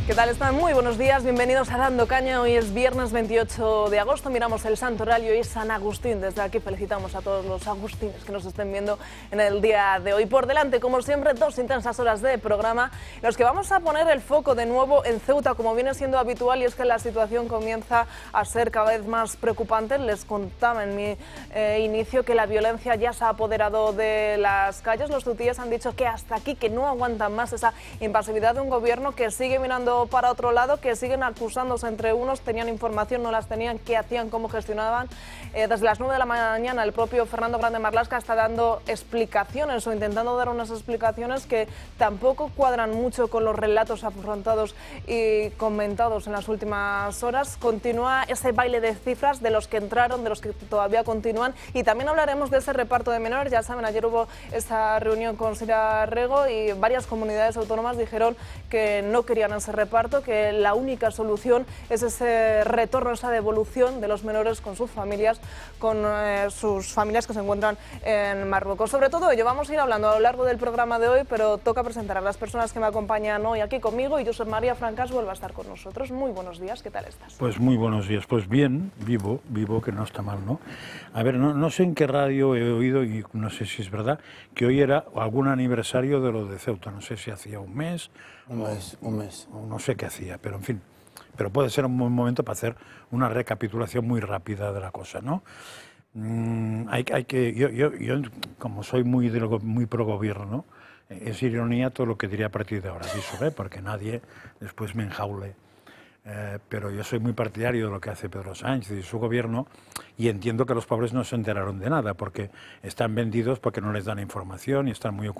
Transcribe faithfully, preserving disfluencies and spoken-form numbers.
¿Qué tal están? Muy buenos días, bienvenidos a Dando Caña. Hoy es viernes veintiocho de agosto, miramos el santoral y hoy es San Agustín. Desde aquí felicitamos a todos los agustines que nos estén viendo en el día de hoy. Por delante, como siempre, dos intensas horas de programa, en los que vamos a poner el foco de nuevo en Ceuta, como viene siendo habitual, y es que la situación comienza a ser cada vez más preocupante. Les contaba en mi eh, inicio que la violencia ya se ha apoderado de las calles. Los ceutíes han dicho que hasta aquí, que no aguantan más esa impasividad de un gobierno que sigue mirando para otro lado, que siguen acusándose entre unos, tenían información, no las tenían, qué hacían, cómo gestionaban. Eh, desde las nueve de la mañana el propio Fernando Grande Marlaska está dando explicaciones o intentando dar unas explicaciones que tampoco cuadran mucho con los relatos afrontados y comentados en las últimas horas. Continúa ese baile de cifras de los que entraron, de los que todavía continúan, y también hablaremos de ese reparto de menores. Ya saben, ayer hubo esta reunión con Sira Rego y varias comunidades autónomas dijeron que no querían ese reparto reparto, que la única solución es ese retorno, esa devolución de los menores con sus familias, con eh, sus familias que se encuentran en Marruecos. Sobre todo ello vamos a ir hablando a lo largo del programa de hoy, pero toca presentar a las personas que me acompañan hoy aquí conmigo, y Josep María Francas vuelve a estar con nosotros. Muy buenos días, ¿qué tal estás? Pues muy buenos días, pues bien, vivo, vivo, que no está mal, ¿no? A ver, no, no sé en qué radio he oído, y no sé si es verdad, que hoy era algún aniversario de lo de Ceuta, no sé si hacía un mes, Un mes, un mes. o no sé qué hacía, pero en fin, pero puede ser un buen momento para hacer una recapitulación muy rápida de la cosa, ¿no? Mm, hay, hay que, yo, yo, yo, como soy muy, de lo, muy pro gobierno, ¿no? Es ironía todo lo que diría a partir de ahora, dicho, ¿eh? Porque nadie después me enjaule. Eh, pero yo soy muy partidario de lo que hace Pedro Sánchez y su gobierno, y entiendo que los pobres no se enteraron de nada porque están vendidos, porque no les dan información y están muy ocupados